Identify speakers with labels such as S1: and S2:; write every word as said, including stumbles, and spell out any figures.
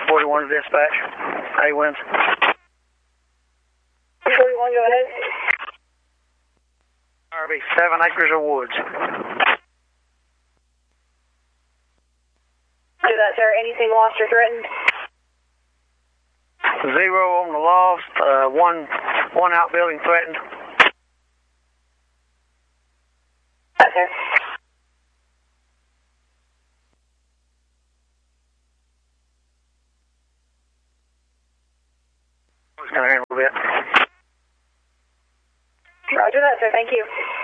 S1: forty-one to dispatch. A wins.
S2: forty-one, go ahead.
S1: R B, seven acres of woods.
S2: Do that, sir. Anything lost or threatened?
S1: Zero on the lost, uh, one, one outbuilding threatened.
S2: That, sir.
S1: It's going to handle a bit.
S2: Roger that, sir. Thank you.